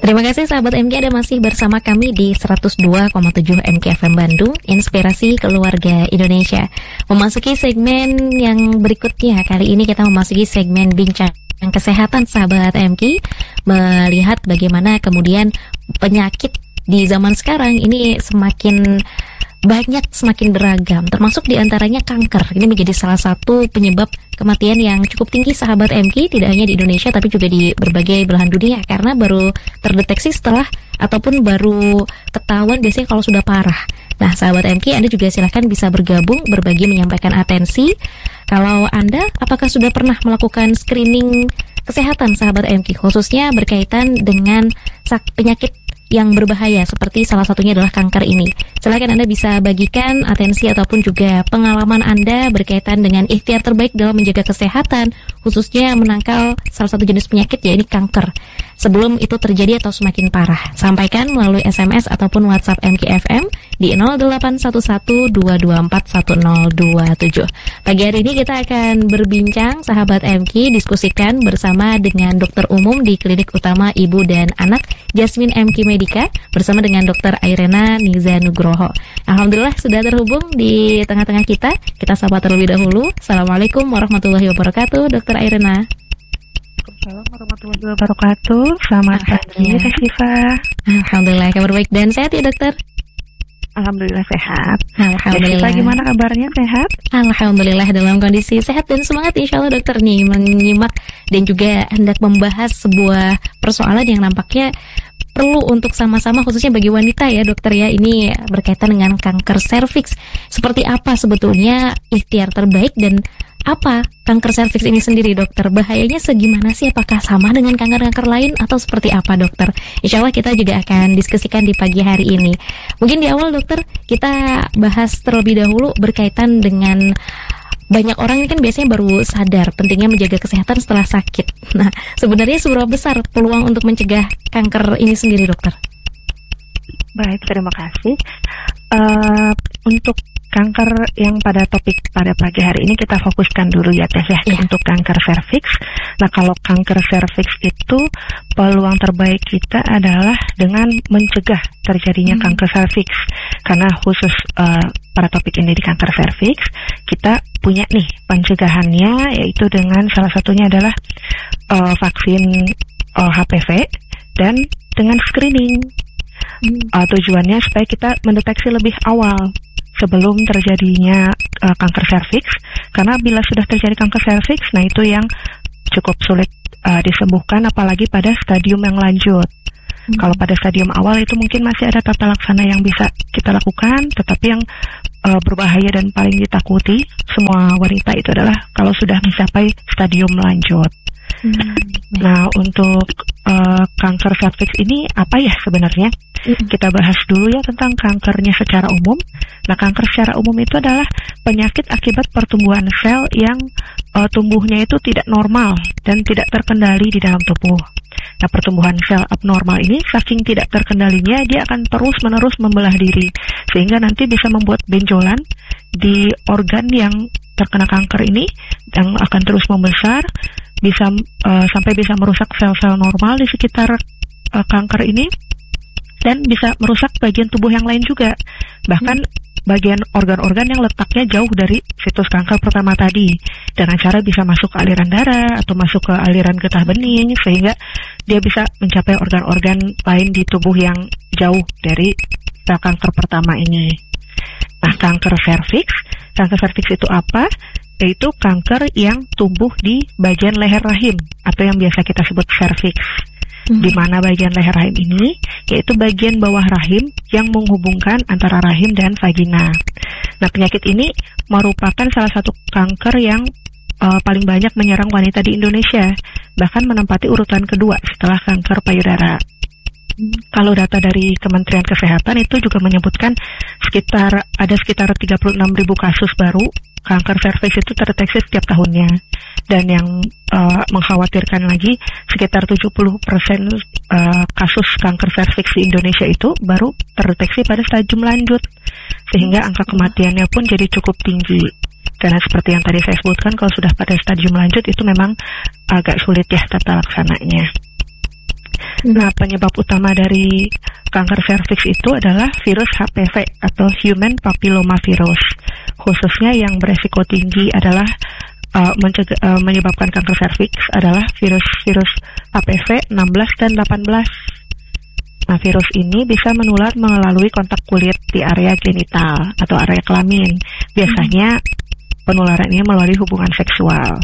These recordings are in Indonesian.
Terima kasih sahabat MK, Anda masih bersama kami di 102,7 MK FM Bandung, Inspirasi Keluarga Indonesia. Memasuki segmen yang berikutnya, kali ini kita memasuki segmen Bincang Kesehatan sahabat MK, melihat bagaimana kemudian penyakit di zaman sekarang ini semakin banyak, semakin beragam, termasuk diantaranya kanker. Ini menjadi salah satu penyebab kematian yang cukup tinggi sahabat MK, tidak hanya di Indonesia tapi juga di berbagai belahan dunia, karena baru terdeteksi setelah ataupun baru ketahuan biasanya kalau sudah parah. Nah sahabat MK, Anda juga silahkan bisa bergabung, berbagi, menyampaikan atensi. Kalau Anda apakah sudah pernah melakukan screening kesehatan sahabat MK, khususnya berkaitan dengan penyakit yang berbahaya seperti salah satunya adalah kanker ini. Silakan Anda bisa bagikan atensi ataupun juga pengalaman Anda berkaitan dengan ikhtiar terbaik dalam menjaga kesehatan, khususnya menangkal salah satu jenis penyakit, yaitu kanker, sebelum itu terjadi atau semakin parah. Sampaikan melalui SMS ataupun WhatsApp MKFM di 081122411027. Pagi hari ini kita akan berbincang sahabat MK, diskusikan bersama dengan dokter umum di Klinik Utama Ibu dan Anak Jasmine MK Medika bersama dengan Dr. Airena Niza Nugroho. Alhamdulillah sudah terhubung di tengah-tengah kita. Kita sapa terlebih dahulu. Assalamualaikum warahmatullahi wabarakatuh, Dr. Airena. Assalamualaikum warahmatullahi wabarakatuh. Selamat pagi, Teh Siva. Alhamdulillah, kabar baik dan sehat ya dokter? Alhamdulillah sehat. Alhamdulillah. Siva, gimana kabarnya, sehat? Alhamdulillah dalam kondisi sehat dan semangat insya Allah dokter nih menyimak dan juga hendak membahas sebuah persoalan yang nampaknya perlu untuk sama-sama, khususnya bagi wanita ya dokter ya, ini berkaitan dengan kanker serviks. Seperti apa sebetulnya ikhtiar terbaik dan apa kanker serviks ini sendiri dokter? Bahayanya segimana sih? Apakah sama dengan kanker-kanker lain atau seperti apa dokter? Insya Allah kita juga akan diskusikan di pagi hari ini. Mungkin di awal dokter kita bahas terlebih dahulu berkaitan dengan banyak orang ini kan biasanya baru sadar pentingnya menjaga kesehatan setelah sakit. Nah, sebenarnya seberapa besar peluang untuk mencegah kanker ini sendiri, dokter? Baik, terima kasih. Untuk kanker yang pada topik pada pagi hari ini kita fokuskan dulu ya Teh ya, untuk kanker serviks. Nah, kalau kanker serviks itu peluang terbaik kita adalah dengan mencegah terjadinya kanker serviks. Karena khusus pada topik ini di kanker serviks, kita punya nih pencegahannya, yaitu dengan salah satunya adalah vaksin HPV dan dengan screening. Tujuannya supaya kita mendeteksi lebih awal sebelum terjadinya kanker serviks, karena bila sudah terjadi kanker serviks, nah itu yang cukup sulit disembuhkan, apalagi pada stadium yang lanjut. Kalau pada stadium awal itu mungkin masih ada tata laksana yang bisa kita lakukan, tetapi yang berbahaya dan paling ditakuti semua wanita itu adalah kalau sudah mencapai stadium lanjut. Nah, untuk kanker serviks ini apa ya sebenarnya? Kita bahas dulu ya tentang kankernya secara umum. Nah, kanker secara umum itu adalah penyakit akibat pertumbuhan sel yang tumbuhnya itu tidak normal dan tidak terkendali di dalam tubuh. Nah, pertumbuhan sel abnormal ini saking tidak terkendalinya, dia akan terus-menerus membelah diri, sehingga nanti bisa membuat benjolan di organ yang terkena kanker ini, yang akan terus membesar, bisa sampai bisa merusak sel-sel normal di sekitar kanker ini, dan bisa merusak bagian tubuh yang lain juga, bahkan bagian organ-organ yang letaknya jauh dari situs kanker pertama tadi, dengan cara bisa masuk ke aliran darah atau masuk ke aliran getah bening, sehingga dia bisa mencapai organ-organ lain di tubuh yang jauh dari sel kanker pertama ini. Nah, kanker serviks itu apa? Yaitu kanker yang tumbuh di bagian leher rahim atau yang biasa kita sebut serviks. Di mana bagian leher rahim ini yaitu bagian bawah rahim yang menghubungkan antara rahim dan vagina. Nah, penyakit ini merupakan salah satu kanker yang paling banyak menyerang wanita di Indonesia, bahkan menempati urutan kedua setelah kanker payudara. Kalau data dari Kementerian Kesehatan itu juga menyebutkan ada sekitar 36.000 kasus baru kanker serviks itu terdeteksi setiap tahunnya. Dan yang mengkhawatirkan lagi, sekitar 70% kasus kanker serviks di Indonesia itu baru terdeteksi pada stadium lanjut, sehingga angka kematiannya pun jadi cukup tinggi. Karena seperti yang tadi saya sebutkan, kalau sudah pada stadium lanjut itu memang agak sulit ya tata laksananya. Nah, penyebab utama dari kanker serviks itu adalah virus HPV atau Human Papilloma Virus. Khususnya yang beresiko tinggi adalah menyebabkan kanker serviks adalah virus-virus HPV 16 dan 18. Nah, virus ini bisa menular melalui kontak kulit di area genital atau area kelamin. Biasanya penularan ini melalui hubungan seksual.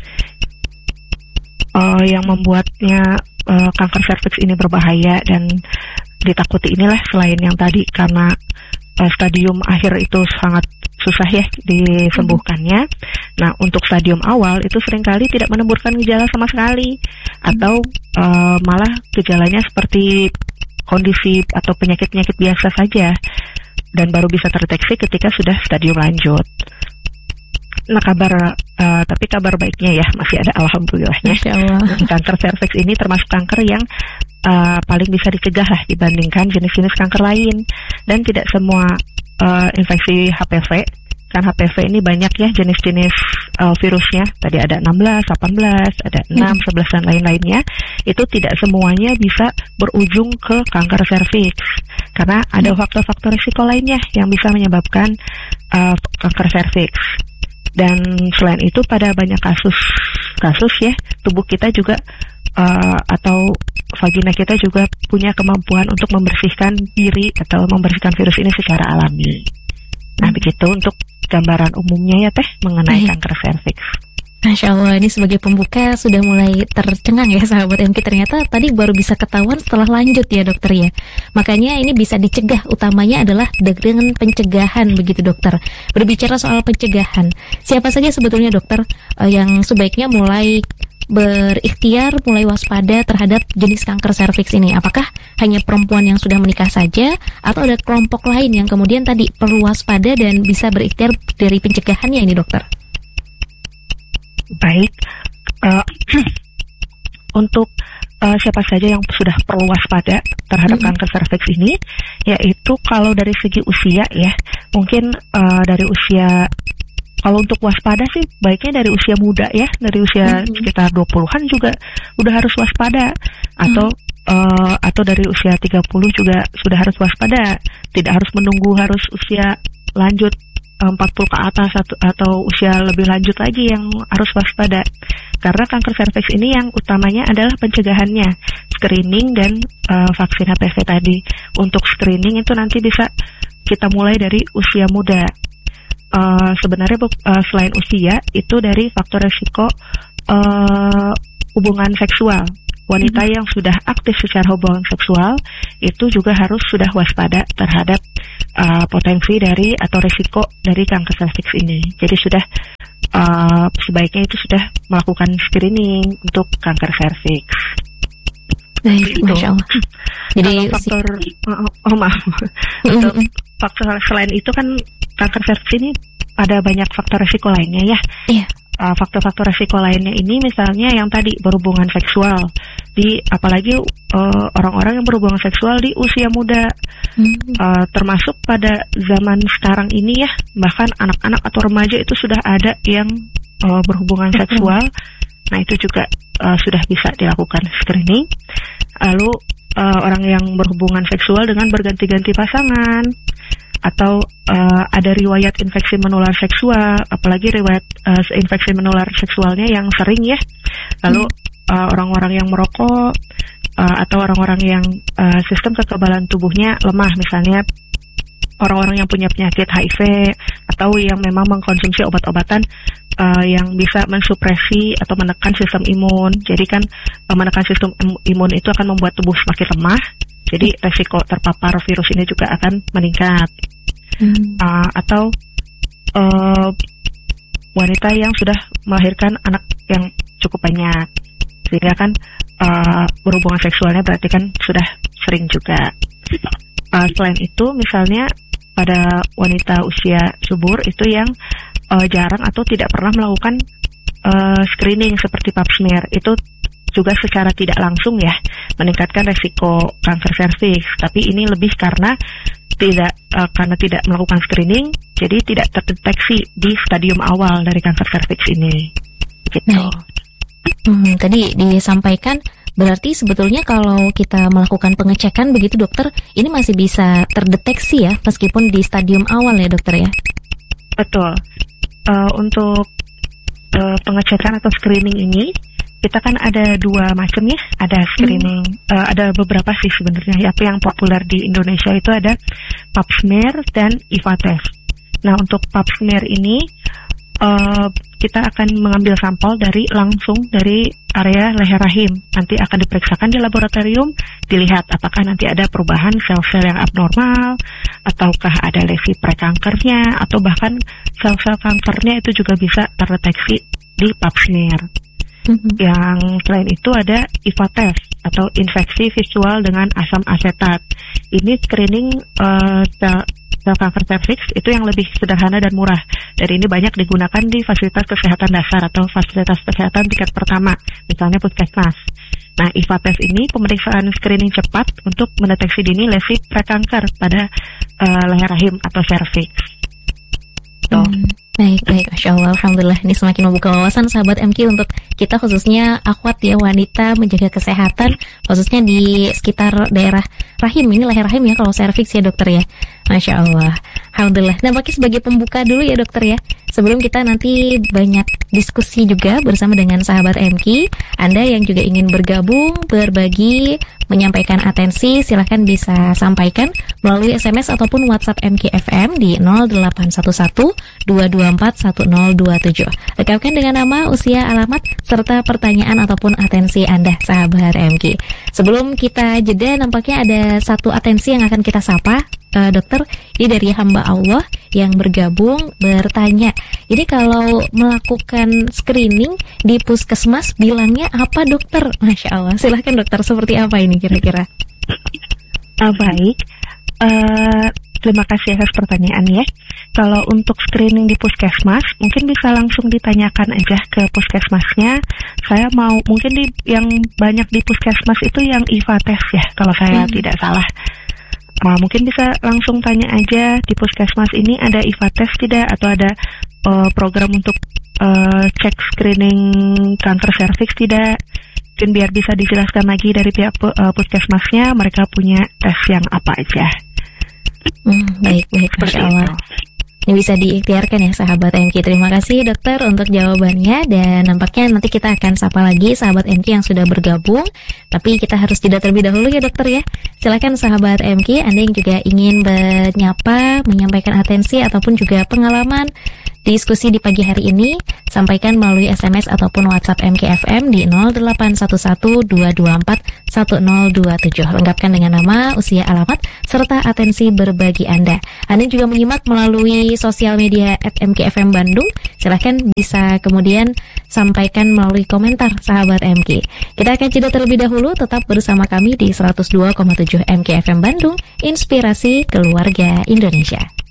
Yang membuatnya kanker serviks ini berbahaya dan ditakuti inilah selain yang tadi karena stadium akhir itu sangat susah ya disembuhkannya. Nah, untuk stadium awal itu seringkali tidak menimbulkan gejala sama sekali atau malah gejalanya seperti kondisi atau penyakit-penyakit biasa saja dan baru bisa terdeteksi ketika sudah stadium lanjut. Nah, tapi kabar baiknya ya masih ada alhamdulillahnya. Kanker serviks ini termasuk kanker yang paling bisa dicegah lah dibandingkan jenis-jenis kanker lain, dan tidak semua infeksi HPV, kan HPV ini banyak ya jenis-jenis virusnya. Tadi ada 16, 18, ada 6, 11 dan lain-lainnya. Itu tidak semuanya bisa berujung ke kanker serviks karena ada faktor-faktor risiko lainnya yang bisa menyebabkan kanker serviks. Dan selain itu pada banyak kasus ya tubuh kita juga atau vagina kita juga punya kemampuan untuk membersihkan diri atau membersihkan virus ini secara alami. Nah, begitu untuk gambaran umumnya ya Teh mengenai kanker serviks. Masya Allah, ini sebagai pembuka sudah mulai tercengang ya sahabat MK. Ternyata tadi baru bisa ketahuan setelah lanjut ya dokter ya. Makanya ini bisa dicegah, utamanya adalah dengan pencegahan begitu dokter. Berbicara soal pencegahan, siapa saja sebetulnya dokter yang sebaiknya mulai berikhtiar, mulai waspada terhadap jenis kanker serviks ini? Apakah hanya perempuan yang sudah menikah saja atau ada kelompok lain yang kemudian tadi perlu waspada dan bisa berikhtiar dari pencegahannya ini dokter? Baik, untuk siapa saja yang sudah perlu waspada terhadap kanker serviks ini, yaitu kalau dari segi usia ya, mungkin dari usia, kalau untuk waspada sih baiknya dari usia muda ya, dari usia sekitar 20-an juga udah harus waspada, atau dari usia 30 juga sudah harus waspada, tidak harus menunggu harus usia lanjut 40 ke atas atau usia lebih lanjut lagi yang harus waspada. Karena kanker serviks ini yang utamanya adalah pencegahannya, screening dan vaksin HPV tadi. Untuk screening itu nanti bisa kita mulai dari usia muda. Sebenarnya selain usia itu dari faktor risiko hubungan seksual. Wanita yang sudah aktif secara hubungan seksual itu juga harus sudah waspada terhadap potensi dari atau risiko dari kanker serviks ini. Jadi sudah sebaiknya itu sudah melakukan screening untuk kanker serviks. Baik, Masya Allah. Jadi faktor untuk faktor selain itu kan kanker serviks ini ada banyak faktor risiko lainnya ya. Iya. Faktor-faktor risiko lainnya ini misalnya yang tadi berhubungan seksual, apalagi orang-orang yang berhubungan seksual di usia muda, termasuk pada zaman sekarang ini ya, bahkan anak-anak atau remaja itu sudah ada yang berhubungan seksual. Nah, itu juga sudah bisa dilakukan screening. Lalu orang yang berhubungan seksual dengan berganti-ganti pasangan, atau ada riwayat infeksi menular seksual, apalagi riwayat infeksi menular seksualnya yang sering ya. Lalu orang-orang yang merokok, atau orang-orang yang sistem kekebalan tubuhnya lemah, misalnya orang-orang yang punya penyakit HIV atau yang memang mengkonsumsi obat-obatan yang bisa mensupresi atau menekan sistem imun. Jadi kan menekan sistem imun itu akan membuat tubuh semakin lemah. Jadi resiko terpapar virus ini juga akan meningkat. Atau wanita yang sudah melahirkan anak yang cukup banyak, sehingga kan berhubungan seksualnya berarti kan sudah sering juga. Selain itu, misalnya pada wanita usia subur itu yang jarang atau tidak pernah melakukan screening seperti pap smear, itu juga secara tidak langsung ya meningkatkan resiko kanker serviks. Tapi ini lebih karena tidak melakukan screening, jadi tidak terdeteksi di stadium awal dari kanker serviks ini. Gitu. Tadi disampaikan Berarti sebetulnya kalau kita melakukan pengecekan begitu dokter, ini masih bisa terdeteksi ya, meskipun di stadium awal ya dokter ya? Betul. Untuk pengecekan atau screening ini, kita kan ada dua macam ya. Ada screening, ada beberapa sih sebenarnya. Tapi yang populer di Indonesia itu ada pap smear dan IVA test. Nah, untuk pap smear ini kita akan mengambil sampel langsung dari area leher rahim. Nanti akan diperiksakan di laboratorium, dilihat apakah nanti ada perubahan sel-sel yang abnormal, ataukah ada lesi prekankernya, atau bahkan sel-sel kankernya itu juga bisa terdeteksi di pap smear. Yang selain itu ada IVA test atau infeksi visual dengan asam asetat. Ini screening sel kanker serviks itu yang lebih sederhana dan murah. Dan ini banyak digunakan di fasilitas kesehatan dasar atau fasilitas kesehatan tingkat pertama, misalnya puskesmas. Nah, IVA test ini pemeriksaan screening cepat untuk mendeteksi dini lesi prekanker pada leher rahim atau serviks. Baik, Masya Allah, Alhamdulillah. Ini semakin membuka wawasan sahabat MQ untuk kita, khususnya akhwat ya, wanita, menjaga kesehatan khususnya di sekitar daerah rahim. Ini leher rahim ya kalau serviks ya dokter ya. Masya Allah, Alhamdulillah. Nampaknya sebagai pembuka dulu ya dokter ya, sebelum kita nanti banyak diskusi juga bersama dengan sahabat MQ. Anda yang juga ingin bergabung, berbagi, menyampaikan atensi, silahkan bisa sampaikan melalui SMS ataupun WhatsApp MKFM di 0811 224 1027. Lengkapkan dengan nama, usia, alamat, serta pertanyaan ataupun atensi Anda, sahabat MK. Sebelum kita jeda, nampaknya ada satu atensi yang akan kita sapa, dokter. Ini dari hamba Allah yang bergabung bertanya, ini kalau melakukan screening di puskesmas bilangnya apa dokter? Masya Allah, silahkan dokter, seperti apa ini kira-kira? Baik, terima kasih atas pertanyaannya. Kalau untuk screening di puskesmas, mungkin bisa langsung ditanyakan aja ke puskesmasnya. Saya mau, mungkin yang banyak di puskesmas itu yang IVA test ya, kalau saya tidak salah. Mungkin bisa langsung tanya aja di puskesmas ini ada IVA test tidak, atau ada program untuk cek screening kanker serviks tidak. Mungkin biar bisa dijelaskan lagi dari pihak puskesmasnya mereka punya tes yang apa aja. Baik, Masya Allah. Ini bisa diikhtiarkan ya sahabat MQ. Terima kasih dokter untuk jawabannya. Dan nampaknya nanti kita akan sapa lagi sahabat MQ yang sudah bergabung. Tapi kita harus jeda terlebih dahulu ya dokter ya. Silakan sahabat MQ, Anda yang juga ingin menyapa, menyampaikan atensi ataupun juga pengalaman diskusi di pagi hari ini, sampaikan melalui SMS ataupun WhatsApp MKFM di 0811 224 1027. Lengkapkan dengan nama, usia, alamat, serta atensi berbagi Anda. Anda juga menyimak melalui sosial media @MKFM Bandung. Silahkan bisa kemudian sampaikan melalui komentar sahabat MK. Kita akan jeda terlebih dahulu, tetap bersama kami di 102,7 MKFM Bandung, Inspirasi Keluarga Indonesia.